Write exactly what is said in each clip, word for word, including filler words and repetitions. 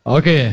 Okey,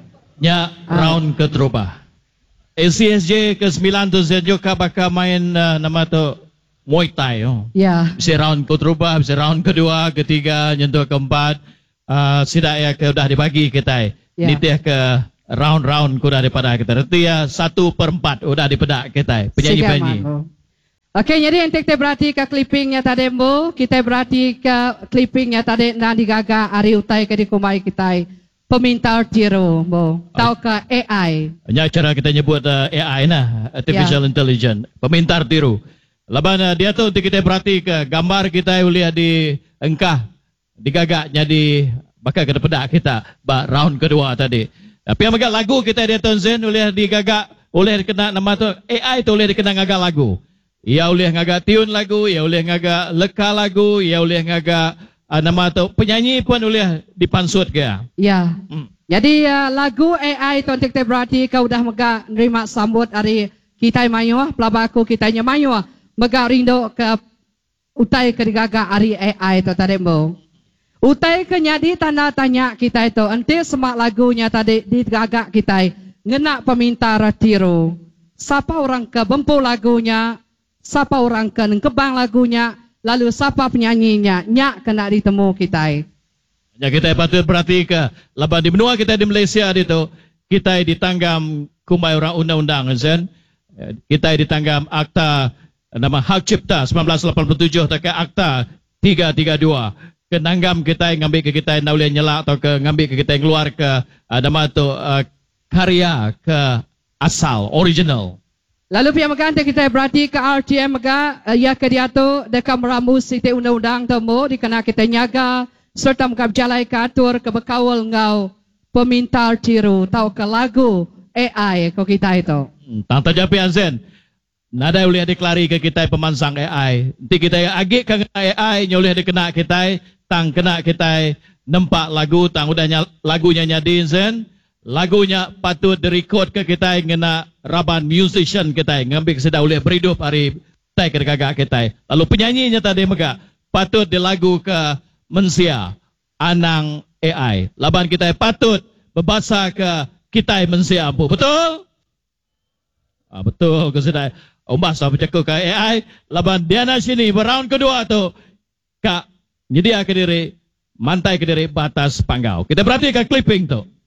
nya Ah. round keterupa. A C S J ke sembilan tu saya juga bakal main uh, nama tu Muay Thai. Oh. Ya. Bisa round keterupa, bisa round kedua, ketiga, nyentuh keempat. Uh, sidak ya ke dah dibagi kita. Ya. Nitih ke round-round kuda daripada kita. Itu ya satu per empat udah dipedak kita. Penyanyi-penyanyi. Okey, jadi yang kita berarti ke clippingnya tadi bu, kita berarti ke clippingnya tadi dan digaga hari utai ke dikumai kita. Pemintar tiru, bu. Tahu ke A I. Hanya cara kita nyebut uh, A I nah, Artificial Ya. Intelligence. Pemintar tiru. Laban uh, dia tu kita perhati ke gambar kita boleh di engkah digagak jadi bakal kena pedak kita ba round kedua tadi. Tapi yang agak lagu kita dia tu Zen boleh digagak, boleh kena nama tu A I tu boleh dikena ngagak lagu. Ia boleh ngagak tune lagu, ia boleh ngagak leka lagu, ia boleh ngagak uh, nama tu penyanyi pun boleh dipansut ke. Ya. Hmm. Jadi uh, lagu A I tu kita berarti kau dah mega nerima sambut hari kita mayu, pelabaku kita nya mayu. Mega rindu ke utai ke digaga hari A I tu tadi bu. Utai ke nyadi tanda tanya kita itu. Nanti semak lagunya tadi digagak kita. Ngena pemintar tiru. Siapa orang ke bempu lagunya. Siapa orang ke kebang lagunya. Lalu siapa penyanyinya. Nyak kena ditemu kita. Ya kita patut perhati ke laban di benua kita di Malaysia itu kita ditanggam kumai orang undang-undang Zen. Kita ditanggam akta nama hak cipta sembilan belas lapan puluh tujuh atau ke akta tiga tiga dua. Kenanggam kita ngambil ke kita nak boleh nyelak atau ke ngambil ke kita keluar ke uh, nama tu uh, karya ke asal original. Lalu pihak megante kita berarti ke R T M mega uh, ya ke dia tu dekat meramus siti undang-undang temu dikena kita nyaga serta mega berjalai ke atur ke bekawal ngau pemintar tiru tahu ke lagu A I ko kita itu. Hmm, tang tajapi Azen. Nada boleh diklari ke kita pemansang A I. Nanti kita agik ke A I nya boleh dikena kita tang kena kita nampak lagu tang udahnya lagunya nyadi Zen. Lagunya patut direkod ke kita ngena raban musician kita ngambil kesedak boleh berhidup hari tai ke gagak kita. Lalu penyanyinya tadi mega patut dilagu ke mensia anang A I. Laban kita patut berbahasa ke kita mensia apa. Betul? Ah, betul ke sedai. Umbah sah bercakap ke A I. Laban Diana sini round kedua tu kak nyedia ke diri mantai ke diri batas panggau. Kita perhatikan clipping tu.